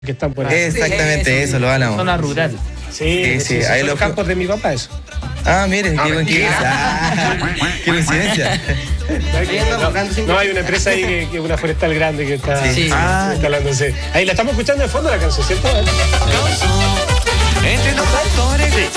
que están por ahí. Exactamente, eso, lo ganamos. Zona rural. Sí, ahí son los campos de mi papá, eso. Ah, miren, qué coincidencia. No, hay una empresa ahí que es una forestal grande que está instalándose. Ahí la estamos escuchando de fondo la canción, ¿cierto? Entre los factores de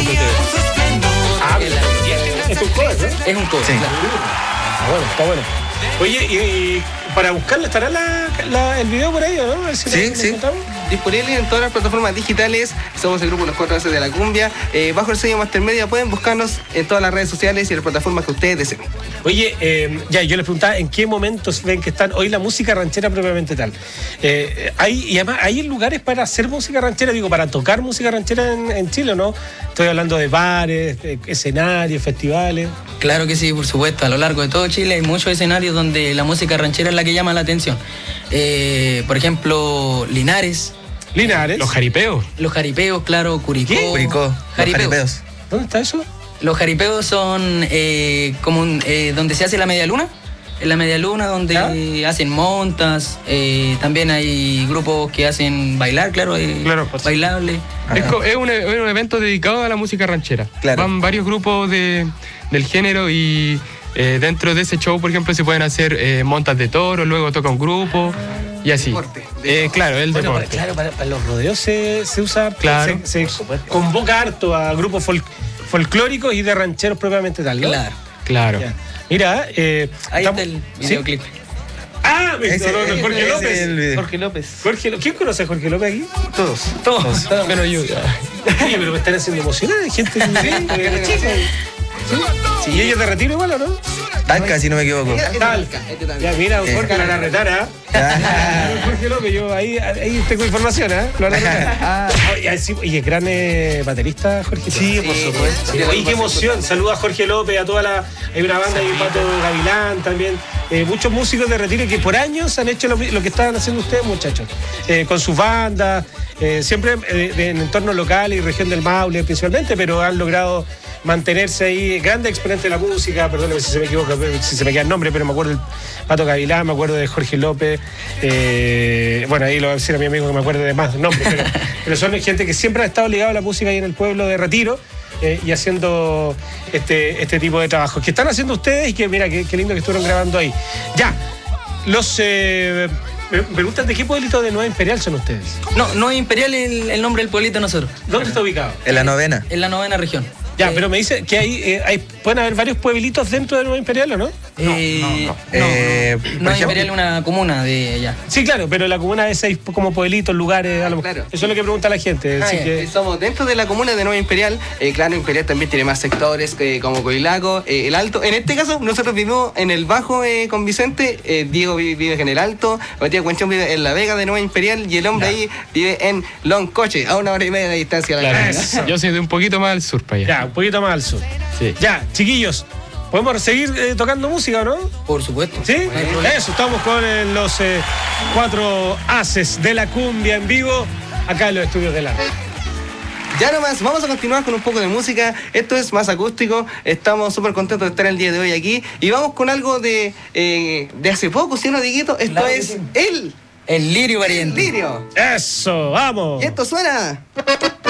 es un cover, ¿no? Es un cover. Sí. Está bueno. Oye, y para buscarlo, ¿estará el video por ahí o no? A ver si Sí, lo sí. encontramos. Disponible en todas las plataformas digitales. Somos el grupo Los Cuatro Haces de la Cumbia. Bajo el sello Mastermedia pueden buscarnos en todas las redes sociales y en las plataformas que ustedes deseen. Oye, yo les preguntaba en qué momentos ven que están hoy la música ranchera propiamente tal. Y además, ¿hay lugares para hacer música ranchera? Digo, para tocar música ranchera en Chile, ¿o no? Estoy hablando de bares, de escenarios, festivales. Claro que sí, por supuesto. A lo largo de todo Chile hay muchos escenarios donde la música ranchera es la que llama la atención. Por ejemplo, Linares. Los jaripeos. Los jaripeos, claro, Curicó. ¿Qué? Curicó, los jaripeos. ¿Dónde está eso? Los jaripeos son donde se hace la media luna. En la media luna donde hacen montas. También hay grupos que hacen bailar, claro, bailable. Es un evento dedicado a la música ranchera. Claro. Van varios grupos del género y dentro de ese show, por ejemplo, se pueden hacer montas de toro, luego toca un grupo y así. Claro, el deporte. Claro, para los rodeos se usa, Claro. se convoca harto a grupos folclóricos y de rancheros propiamente tal, ¿no? Claro. Ya. Mira, Ahí está el videoclip. Jorge López. Jorge López. ¿Quién conoce a Jorge López aquí? Todos. Pero yo. Oye, pero me están haciendo emocionar, hay gente Sí, y ellos de retiro igual, ¿o no? Talca, si no me equivoco. Talca. Ya, mira, Jorge, la retar, ¿ah? Jorge López, yo ahí tengo información, ¿ah? Lo van a retar. Y es gran baterista, Jorge. Sí, por supuesto. Oye, qué emoción. Saluda a Jorge López, a toda hay una banda, hay un Pato Gavilán también. Muchos músicos de retiro que por años han hecho lo que estaban haciendo ustedes, muchachos. Con sus bandas, siempre en entorno local y región del Maule principalmente, pero han logrado mantenerse ahí, grande exponente de la música, perdóname si se me equivoca, si se me queda el nombre, pero me acuerdo del Pato Gavilán, me acuerdo de Jorge López, bueno, ahí lo voy a decir a mi amigo que me acuerde de más nombres, pero son gente que siempre ha estado ligada a la música ahí en el pueblo de Retiro, y haciendo este tipo de trabajos que están haciendo ustedes y que mira, qué lindo que estuvieron grabando ahí. Ya, me preguntan de qué pueblito de Nueva Imperial son ustedes. No es Imperial el nombre del pueblito de nosotros. ¿Dónde está ubicado? En la novena. En la 9ª región. Ya, pero me dice que pueden haber varios pueblitos dentro de Nueva Imperial, ¿o no? No es ejemplo, Imperial una comuna de allá. Sí, claro, pero la comuna es seis como pueblitos, lugares, a lo mejor. Claro. Eso es lo que pregunta la gente. Así que... Somos dentro de la comuna de Nueva Imperial. Claro, Imperial también tiene más sectores como Coilaco, el Alto. En este caso, nosotros vivimos en el Bajo con Vicente. Diego vive en el Alto. Matías Cuenchón vive en la Vega de Nueva Imperial. Y el hombre ahí vive en Loncoche, a 1 hora y media de distancia. Yo soy de un poquito más al sur para allá. Ya, un poquito más al sur. Sí. Ya, chiquillos, ¿podemos seguir tocando música o no? Por supuesto. ¿Sí? Eso, estamos con los cuatro haces de la cumbia en vivo, acá en los estudios de Lara. Ya nomás, vamos a continuar con un poco de música. Esto es más acústico. Estamos súper contentos de estar el día de hoy aquí. Y vamos con algo de hace poco, ¿sí o no, Dieguito? Esto Claro que es sí. el El lirio variante. Lirio. Eso, vamos. Y esto suena...